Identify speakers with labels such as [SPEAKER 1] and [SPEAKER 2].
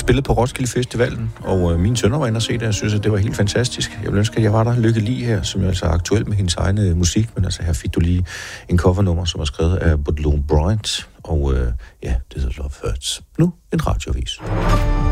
[SPEAKER 1] spillet på Roskilde Festivalen, og mine sønner var inde og se det, og jeg synes, at det var helt fantastisk. Jeg ville ønske, at jeg var der. Lykke Li her, som er altså aktuel med hendes egen musik, men altså her fik du lige en covernummer, som er skrevet af Baudelaire Bryant, og ja, det hedder Love Hurts. Nu en radioavis.